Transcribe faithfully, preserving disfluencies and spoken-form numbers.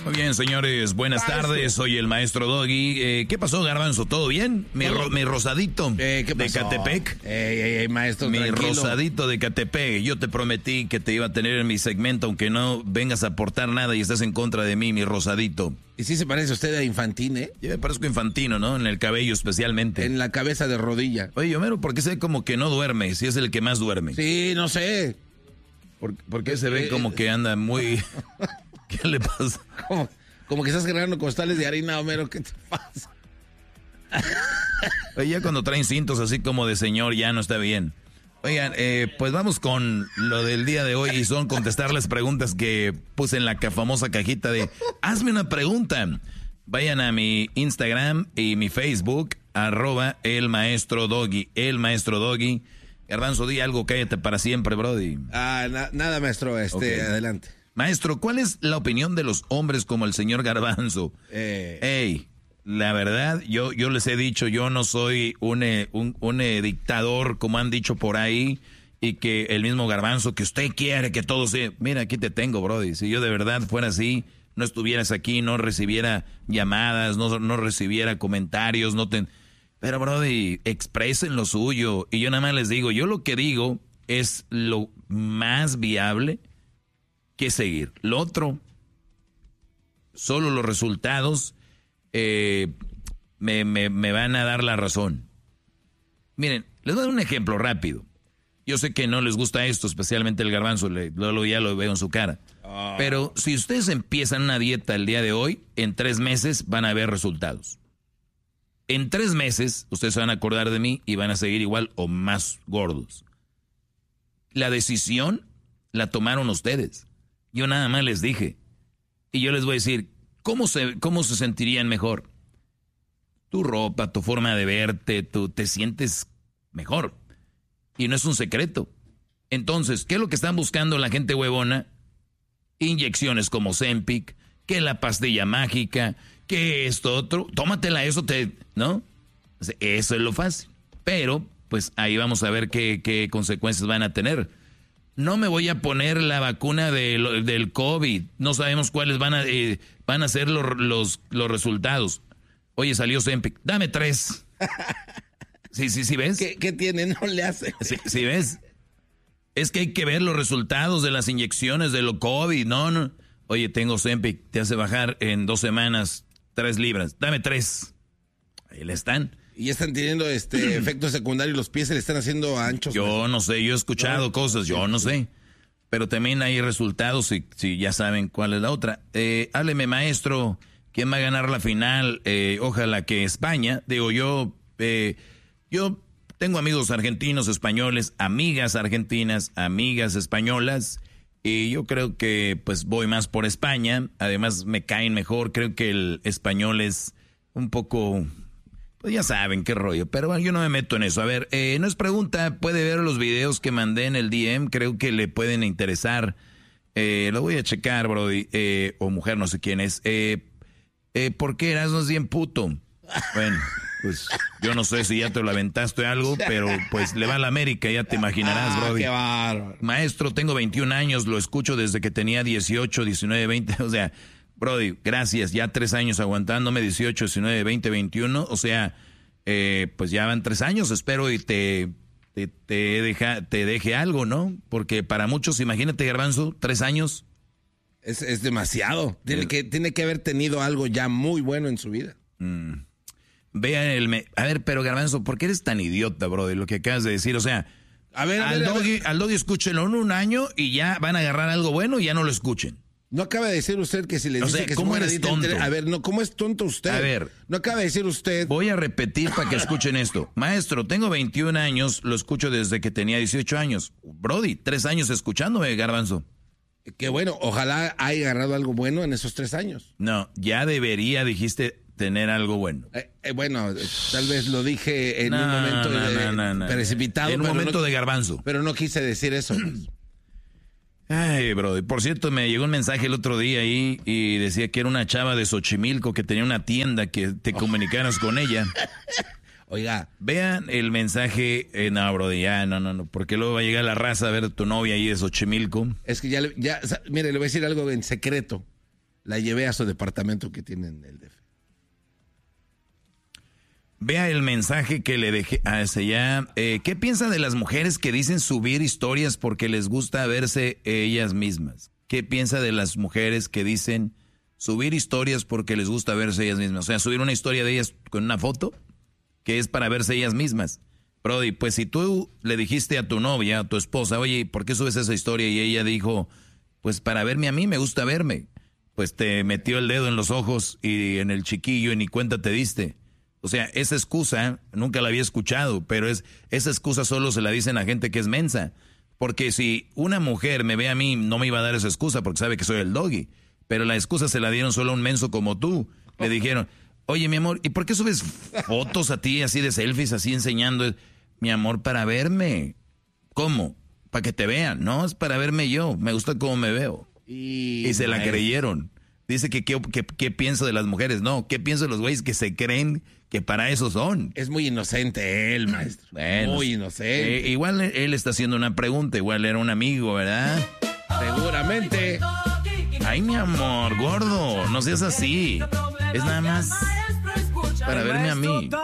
Muy bien, señores, buenas maestro. tardes, soy el maestro Doggy. Eh, ¿Qué pasó, Garbanzo? ¿Todo bien? Mi, ro mi rosadito eh, ¿qué pasó? de Catepec. Ey, ey, ey, maestro, Mi tranquilo. rosadito de Catepec. Yo te prometí que te iba a tener en mi segmento, aunque no vengas a aportar nada y estás en contra de mí, mi rosadito. ¿Y sí se parece usted a Infantino, eh? Yo me parezco infantino, ¿no? En el cabello especialmente. En la cabeza de rodilla. Oye, Homero, ¿por qué se ve como que no duerme? Si es el que más duerme. Sí, no sé. ¿Por, por qué se ve como que anda muy... ¿Qué le pasa? Como, como que estás generando costales de harina, Homero, ¿qué te pasa? Oye, ya cuando traen cintos así como de señor ya no está bien. Oigan, eh, pues vamos con lo del día de hoy y son contestar las preguntas que puse en la famosa cajita de hazme una pregunta. Vayan a mi Instagram y mi Facebook, arroba el maestro Doggy, el maestro Doggy. Garbanzo, di algo, cállate para siempre, brody. Ah, na nada, maestro, este, okay. Adelante. Maestro, ¿cuál es la opinión de los hombres como el señor Garbanzo? Eh. Ey, la verdad, yo, yo les he dicho, yo no soy un, un, un eh, dictador, como han dicho por ahí, y que el mismo Garbanzo, que usted quiere que todo sea... Mira, aquí te tengo, brody. Si yo de verdad fuera así, no estuvieras aquí, no recibiera llamadas, no, no recibiera comentarios, no te... Pero, brody, expresen lo suyo. Y yo nada más les digo, yo lo que digo es lo más viable que seguir. Lo otro, solo los resultados eh, me, me, me van a dar la razón. Miren, les voy a dar un ejemplo rápido. Yo sé que no les gusta esto, especialmente el Garbanzo, le, lo, ya lo veo en su cara. Oh. Pero si ustedes empiezan una dieta el día de hoy, en tres meses van a ver resultados. En tres meses, ustedes se van a acordar de mí y van a seguir igual o más gordos. La decisión la tomaron ustedes. Yo nada más les dije. Y yo les voy a decir, ¿cómo se, cómo se sentirían mejor? Tu ropa, tu forma de verte, tú te sientes mejor. Y no es un secreto. Entonces, ¿qué es lo que están buscando la gente huevona? Inyecciones como Ozempic, que la pastilla mágica, que esto otro. Tómatela, eso te... ¿no? Eso es lo fácil. Pero, pues ahí vamos a ver qué, qué consecuencias van a tener. No me voy a poner la vacuna de, del COVID. No sabemos cuáles van a, eh, van a ser los, los, los resultados. Oye, salió Ozempic. Dame tres. Sí, sí, sí, ¿ves? ¿Qué, qué tiene? No le hace. Sí, sí, ¿ves? Es que hay que ver los resultados de las inyecciones de lo COVID. No, no. Oye, tengo Ozempic. Te hace bajar en dos semanas tres libras. Dame tres. Ahí le están. Y están teniendo este efectos secundarios, los pies se le están haciendo anchos. Yo no sé, yo he escuchado no, cosas, yo sí, no sí. sé. Pero también hay resultados si, si ya saben cuál es la otra. Eh, hábleme, maestro, ¿quién va a ganar la final? Eh, ojalá que España. Digo, yo, eh, yo tengo amigos argentinos, españoles, amigas argentinas, amigas españolas. Y yo creo que pues voy más por España. Además me caen mejor, creo que el español es un poco... Pues ya saben qué rollo, pero bueno, yo no me meto en eso. A ver, eh, no es pregunta, puede ver los videos que mandé en el D M, creo que le pueden interesar. Eh, lo voy a checar, bro, eh, o mujer, no sé quién es. Eh, eh, ¿Por qué Erasmo es bien puto? Bueno, pues yo no sé si ya te lo aventaste algo, pero pues le va a la América, ya te imaginarás, bro. Ah, qué bárbaro. Maestro, tengo veintiún años, lo escucho desde que tenía dieciocho, diecinueve, veinte, o sea... Brody, gracias, ya tres años aguantándome, dieciocho, diecinueve, veinte, veintiuno, o sea, eh, pues ya van tres años, espero y te, te, te, deja, te deje algo, ¿no? Porque para muchos, imagínate, Garbanzo, tres años. Es, es demasiado, tiene, eh, que, tiene que haber tenido algo ya muy bueno en su vida. Mm. Vean el... Me a ver, pero Garbanzo, ¿por qué eres tan idiota, Brody, lo que acabas de decir? O sea, a ver, a al, ver, doggy, a ver. al Doggy escúchenlo en un año y ya van a agarrar algo bueno y ya no lo escuchen. No acaba de decir usted que si le o dice sea, que ¿cómo se eres tonto? A ver, no, ¿cómo es tonto usted? A ver. No acaba de decir usted... Voy a repetir para que escuchen esto. Maestro, tengo veintiún años, lo escucho desde que tenía dieciocho años. Brody, tres años escuchándome, Garbanzo. Qué bueno, ojalá haya agarrado algo bueno en esos tres años. No, ya debería, dijiste, tener algo bueno. Eh, eh, bueno, eh, tal vez lo dije en no, un momento no, de, no, no, no, precipitado. En un momento no, de Garbanzo. Pero no quise decir eso. Ay, bro, por cierto, me llegó un mensaje el otro día ahí y decía que era una chava de Xochimilco que tenía una tienda que te comunicaras con ella. Oiga. Vean el mensaje, eh, no, bro, ya, no, no, no, porque luego va a llegar la raza a ver a tu novia ahí de Xochimilco. Es que ya, le, ya, mire, le voy a decir algo en secreto. la llevé a su departamento que tiene en el D F. Vea el mensaje que le dejé a ese ya. Eh, ¿Qué piensa de las mujeres que dicen subir historias porque les gusta verse ellas mismas? ¿Qué piensa de las mujeres que dicen subir historias porque les gusta verse ellas mismas? O sea, subir una historia de ellas con una foto que es para verse ellas mismas. Brody, pues si tú le dijiste a tu novia, a tu esposa, oye, ¿por qué subes esa historia? Y ella dijo, pues para verme a mí, me gusta verme. Pues te metió el dedo en los ojos y en el chiquillo y ni cuenta te diste. O sea, esa excusa nunca la había escuchado, pero es esa excusa solo se la dicen a gente que es mensa. Porque si una mujer me ve a mí, no me iba a dar esa excusa porque sabe que soy el doggy. Pero la excusa se la dieron solo a un menso como tú. Le dijeron, oye, mi amor, ¿y por qué subes fotos a ti así de selfies, así enseñando? Mi amor, para verme. ¿Cómo? Para que te vean. No, es para verme yo. Me gusta cómo me veo. Y, y se la creyeron. Dice que qué que, que pienso de las mujeres. No, ¿qué pienso de los güeyes que se creen que para eso son? Es muy inocente él, maestro. Bueno, muy inocente. Eh, igual él está haciendo una pregunta. Igual era un amigo, ¿verdad? Seguramente. Ay, mi amor, gordo, no seas así. Es nada más para verme a mí.